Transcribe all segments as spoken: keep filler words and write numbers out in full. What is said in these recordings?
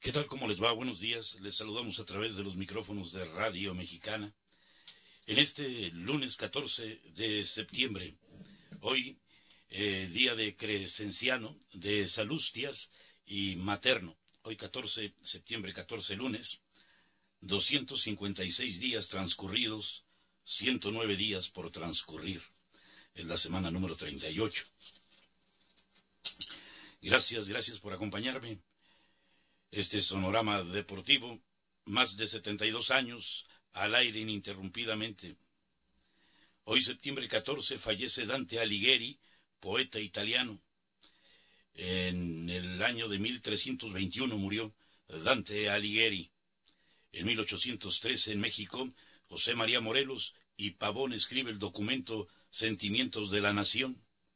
¿Qué tal? ¿Cómo les va? Buenos días. Les saludamos a través de los micrófonos de Radio Mexicana. En este lunes catorce de septiembre, hoy, eh, día de Crescenciano, de Salustias y Materno. Hoy catorce de septiembre, catorce lunes, doscientos cincuenta y seis días transcurridos, ciento nueve días por transcurrir. Es la semana número treinta y ocho. Gracias, gracias por acompañarme. Este es Sonorama Deportivo, más de setenta y dos años al aire ininterrumpidamente. Hoy, septiembre catorce, fallece Dante Alighieri, poeta italiano. En el año de mil trescientos veintiuno murió Dante Alighieri. En mil ochocientos trece, en México, José María Morelos y Pavón escribe el documento Sentimientos de la Nación.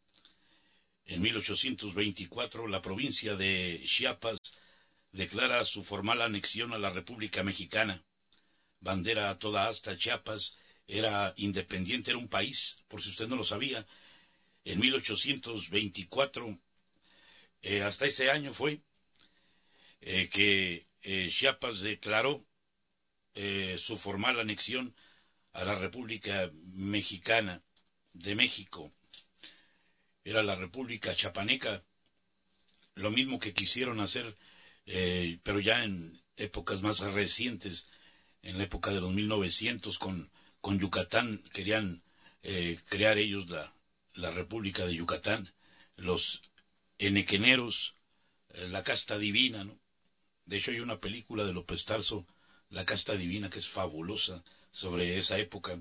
En mil ochocientos veinticuatro, la provincia de Chiapas declara su formal anexión a la República Mexicana. Bandera a toda asta, Chiapas era independiente, era un país, por si usted no lo sabía. En mil ochocientos veinticuatro, eh, hasta ese año fue eh, que eh, Chiapas declaró eh, su formal anexión a la República Mexicana de México. Era la República Chapaneca, lo mismo que quisieron hacer, eh, pero ya en épocas más recientes, en la época de los mil novecientos, con, con Yucatán, querían eh, crear ellos la, la República de Yucatán, los enequeneros, eh, la casta divina, ¿no? De hecho hay una película de López Tarso, La casta divina, que es fabulosa sobre esa época.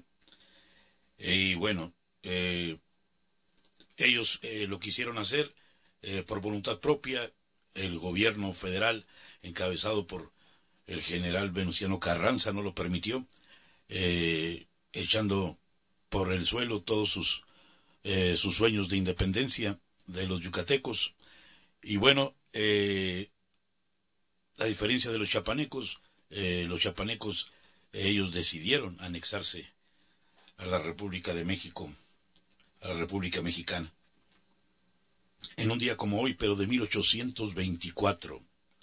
Y bueno, eh, ellos eh, lo quisieron hacer eh, por voluntad propia. El gobierno federal, encabezado por el general Venustiano Carranza, no lo permitió, eh, echando por el suelo todos sus, eh, sus sueños de independencia de los yucatecos. Y bueno, eh, a diferencia de los chapanecos, eh, los chapanecos, eh, ellos decidieron anexarse a la República de México, a la República Mexicana. En un día como hoy, pero de mil ochocientos veinticuatro.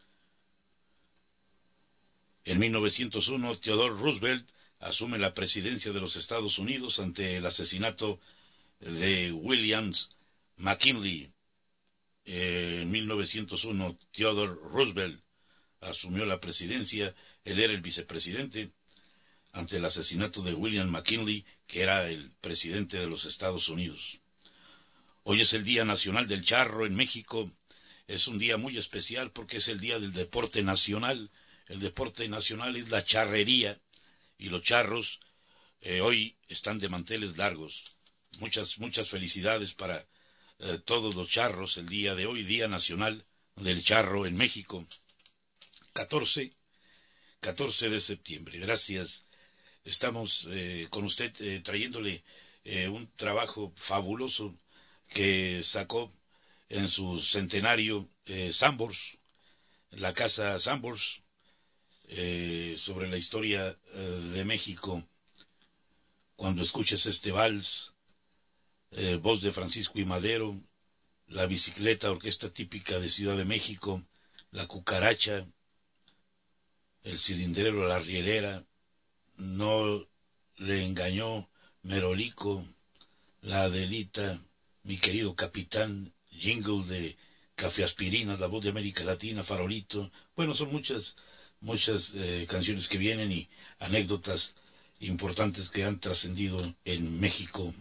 En mil novecientos uno, Theodore Roosevelt asume la presidencia de los Estados Unidos ante el asesinato de William McKinley. Eh, en mil novecientos uno, Theodore Roosevelt asumió la presidencia. Él era el vicepresidente ante el asesinato de William McKinley, que era el presidente de los Estados Unidos. Hoy es el Día Nacional del Charro en México. Es un día muy especial porque es el día del deporte nacional. El deporte nacional es la charrería y los charros eh, hoy están de manteles largos. Muchas, muchas felicidades para eh, todos los charros el día de hoy, Día Nacional del Charro en México. catorce de septiembre. Gracias. Estamos eh, con usted eh, trayéndole eh, un trabajo fabuloso que sacó en su centenario eh, Sanborns, la casa Sanborns, eh, sobre la historia eh, de México. Cuando escuches este vals, eh, voz de Francisco I. Madero, la bicicleta, orquesta típica de Ciudad de México, la cucaracha, el cilindrero, la rielera, no le engañó Merolico, la Adelita, mi querido capitán, jingle de Café Aspirinas, La Voz de América Latina, Farolito. Bueno, son muchas, muchas eh, canciones que vienen y anécdotas importantes que han trascendido en México.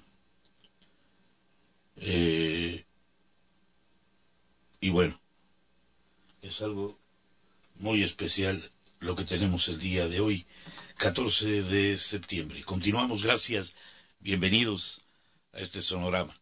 Eh, y bueno, es algo muy especial lo que tenemos el día de hoy, catorce de septiembre. Continuamos, gracias, bienvenidos a este sonorama.